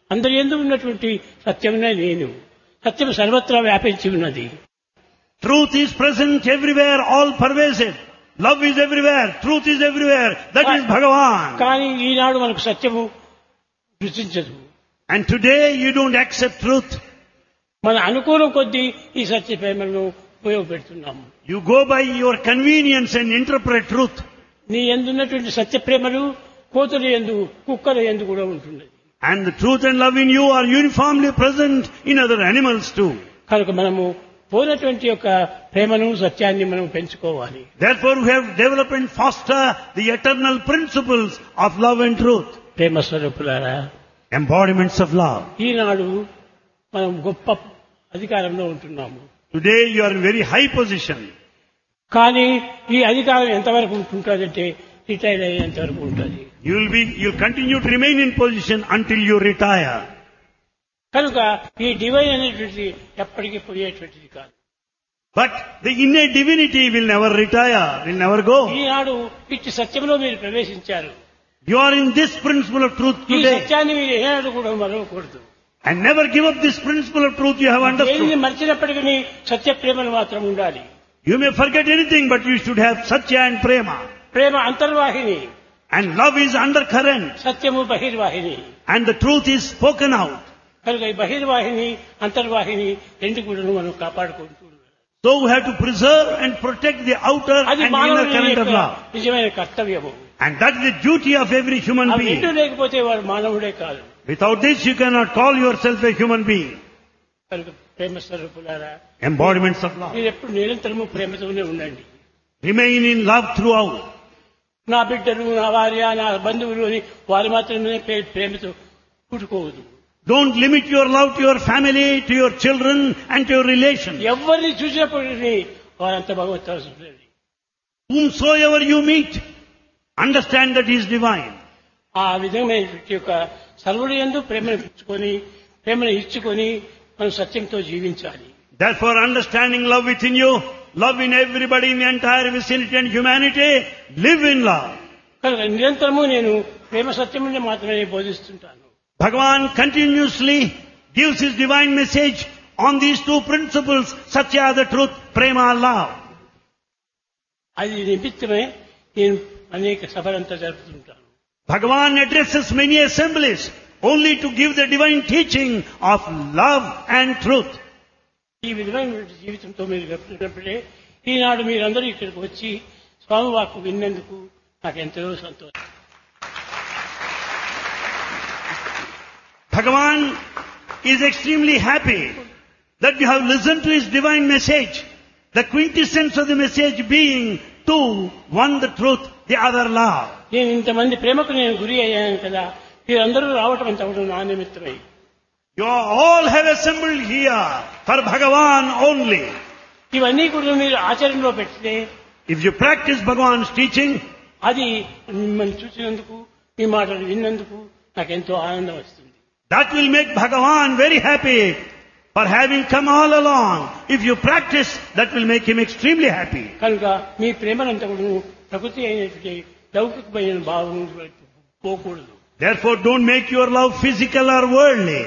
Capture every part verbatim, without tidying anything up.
అందరి యందు ఉన్నటువంటి సత్యమునే నేను. సత్యం సర్వత్రా వ్యాపించి ఉన్నది. Truth is present everywhere, all pervasive. Love is everywhere, truth is everywhere. That is Bhagavan. కానీ ఈనాడు మనకు సత్యము రుచించదు. And today you don't accept truth. మన అనుకూలం కొద్దీ ఈ సత్య ప్రేమను ఉపయోగపెడుతున్నాము. You go by your convenience and interpret truth. నీ ఎందున్నటువంటి సత్య ప్రేమలు కోతుల యందు కుక్కల యందు కూడా ఉంటున్నది. And the truth and love in you are uniformly present in other animals too. కనుక మనము పోయినటువంటి యొక్క ప్రేమను సత్యాన్ని మనం పెంచుకోవాలి. Therefore we have developed and foster the eternal principles of love and truth. ప్రేమ స్వరూపులారా, Embodiments of love. ఈనాడు మనం గొప్ప అధికారంలో ఉంటున్నాము. Today you are in very high position. కానీ ఈ అధికారం ఎంతవరకు ఉంటుందంటే రిటైర్ అయ్యేంత వరకు ఉంటుంది. You will be, you will continue to remain in position until you retire. కనుక ఈ డివైన్ అనేటువంటిది ఎప్పటికీ పోయేటువంటిది కాదు. But the innate divinity will never retire, will never go. ఈనాడు ఇట్టి సత్యంలో మీరు ప్రవేశించారు. You are in this principle of truth ఈ today. సత్యాన్ని మీరు ఏనాడు కూడా మరవకూడదు. And never give up this principle of truth you have దేనిని understood. మర్చినప్పటికీ సత్య ప్రేమలు మాత్రం ఉండాలి. You may forget anything, but you should have Satya and Prema. Prema అంతర్వాహిని, And love is undercurrent. సత్యము బహిర్వాహిని. And the truth is spoken out. కనుక ఈ బహిర్వాహిని అంతర్వాహిని రెండు కూడా మనం కాపాడుకుంటూ ఉండాలి. So we have to preserve and protect the outer అది and inner మానవుని current of యొక్క love. నిజమైన కర్తవ్యము. And that is the duty of every human అవి being. రెండు లేకపోతే వాడు మానవుడే కాదు. Without this you cannot call yourself a human being. కనుక ప్రేమ స్వరూపులారా, Embodiments of love. మీరు ఎప్పుడు నిరంతరము ప్రేమతోనే ఉండండి. Remain in love throughout. నా బిడ్డలు, నా భార్య, నా బంధువులు అని వారు మాత్రమే ప్రే- ప్రేమతో పుట్టుకోవద్దు. Don't limit your love to your family, to your children and to your relations. ఎవరిని చూసినప్పటికీ వారంతా భగవత్. Whomsoever you meet, understand that he is divine. ఆ విధమైనటువంటి యొక్క సర్వుడి యందు ప్రేమను ఇచ్చుకొని ప్రేమను ఇచ్చుకొని మనం సత్యంతో జీవించాలి. Therefore, understanding love within you, love in everybody in the entire vicinity and humanity, live in love. కనుక నిరంతరము నేను ప్రేమ సత్యముని మాత్రమే బోధిస్తుంటాను. Bhagavan continuously gives his divine message on these two principles, Satya, the truth, Prema, love. అది నిమిత్తమే నేను అనేక సభలంతా జరుపుతుంటాను. Bhagavan addresses many assemblies only to give the divine teaching of love and truth. ఈ విధమైన జీవితంతో మీరు గడిపినప్పుడే ఈనాడు మీరందరూ ఇక్కడికి వచ్చి స్వామి వాక్కు విన్నందుకు నాకు ఎంతో సంతోషం. Bhagavan is extremely happy that you have listened to his divine message. The quintessence of the message being two, one the truth, the other love. నేను ఇంతమంది ప్రేమకు నేను గురి అయ్యాను కదా, మీరందరూ రావటం అంత కూడా నా నిమిత్తమై. You all have assembled here for Bhagavan only. ఇవన్నీ కూడా మీరు ఆచరణలో పెడితే If you practice Bhagavan's teaching, అది మిమ్మల్ని చూసినందుకు మీ మాటలు విన్నందుకు నాకు ఎంతో ఆనందం వస్తుంది. that will make Bhagavan very happy for having come all along. If you practice, that will make him extremely happy. కనుక మీ ప్రేమనంతా కూడా ప్రకృతి అయినటువంటి లౌకికమైన భావం పోకూడదు. Therefore, don't make your love physical or worldly.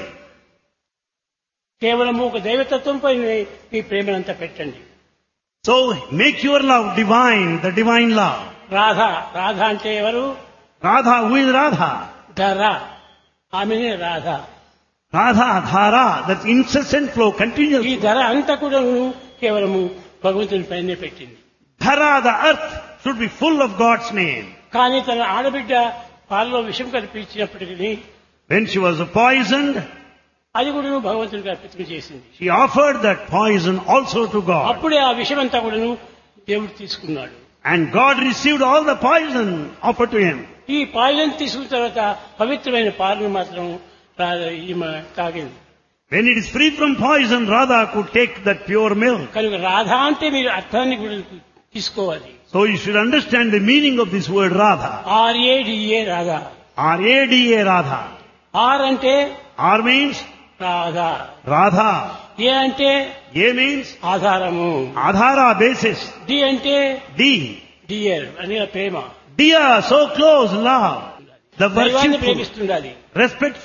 కేవలం ఒక దైవతత్వంపై మీ ప్రేమనంతా పెట్టండి. So, make your love divine, the divine love. Radha, Radha అంటే ఎవరు? Radha, who is Radha? ధర, ఆమెనే Radha. Radha, Dhara, that incessant flow, ఈ continuous. ధర అంతా కూడా కేవలము భగవంతుని పైనే పెట్టింది. Dhara, the earth, should be full of God's name. కానీ తన ఆడబిడ్డ పాలలో విషం కల్పించినప్పటికీ When she was poisoned, అది కూడా భగవంతునికి అర్పితం చేసింది. she offered that poison also to God. అప్పుడే ఆ విషం అంతా కూడాను దేవుడు తీసుకున్నాడు. And God received all the poison offered to him. ఈ పాయసం తీసుకున్న తర్వాత పవిత్రమైన పాలను మాత్రం రా- ఈమె తాగింది. When it is free from poison, Radha could take that pure milk. కనుక రాధా అంటే మీరు అర్థాన్ని కూడా తీసుకోవాలి. So you should understand the meaning of this word Radha. ఆర్ఏడిఏ Radha. R A D A Radha. Are అంటే R means రాధా, Radha. ఏ అంటే A means ఆధారము, Adhara, basis. D అంటే D. డియర్ అనే ప్రేమ. Dear, so close, love. The దైవాన్ని worshipful, ప్రేమిస్తుండాలి. respectful,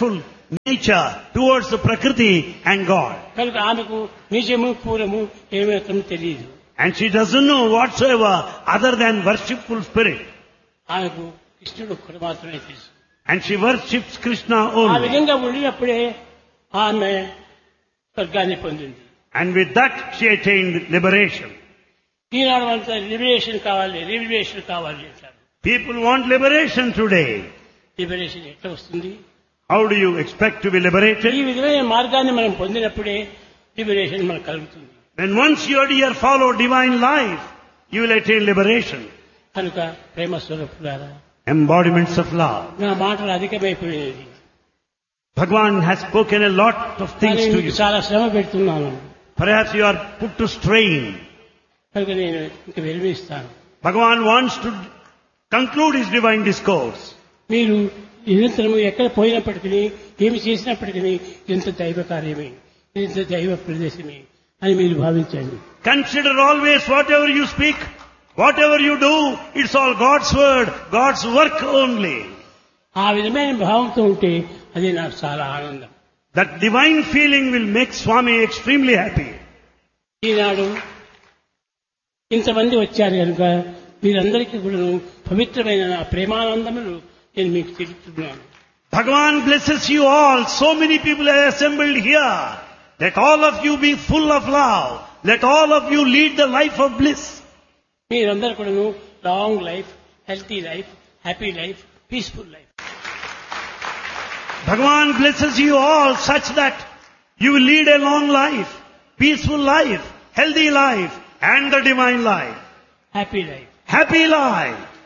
nature towards the Prakriti and God. కనుక ఆమెకు నిజము పూరము ఏమాత్రం తెలియదు. And she doesn't know whatsoever other than worshipful spirit. ఆమెకు కృష్ణుడు ఒక్కడు మాత్రమే తెలుసు. And she worships Krishna ఆ only. విధంగా ఉండినప్పుడే ఆమె స్వర్గాన్ని పొందింది. And with that she attained liberation. ఈనాడు అంతా లిబరేషన్ కావాలి, లిబరేషన్ కావాలి అంటారు. People want liberation today. Liberation ఎట్లా వస్తుంది? How do you expect to be ఈ liberated? విధమైన మార్గాన్ని మనం పొందినప్పుడే లిబరేషన్ మనకు కలుగుతుంది. When once you dear follow divine life, you will attain liberation. కనుక ప్రేమ స్వరూపులారా, Embodiments of love. నా మాటలు అధికమైపోయినది. Bhagavan has spoken a lot of కానీ things to మీకు you. చాలా శ్రమ పెడుతున్నాను. Perhaps you are put to strain. కనుక నేను ఇంక విరమిస్తాను. Bhagavan wants to conclude his divine discourse. మీరు నిరంతరము ఎక్కడ పోయినప్పటికీ ఏమి చేసినప్పటికీ ఎంత దైవ కార్యమే, ఎంత దైవ ప్రదేశమే అని మీరు భావించండి. Consider always whatever you speak, whatever you do, it's all God's word, God's work only. ఆ విధమైన భావంతో ఉంటే అది నాకు చాలా ఆనందం. That divine feeling will make Swami extremely happy. ఈనాడు ఇంతమంది వచ్చారు కనుక మీరందరికీ కూడా పవిత్రమైన నా ప్రేమానందములు నేను మీకు తెలుపుతున్నాను. Bhagavan blesses you all. So many people are assembled here. Let all of you be full of love. Let all of you lead the life of bliss. మీరందరూ కూడా long life, healthy life, happy life, peaceful life. Bhagavan blesses you all such that you will lead a long life, peaceful life, healthy life, and the divine life. Happy life. Happy life.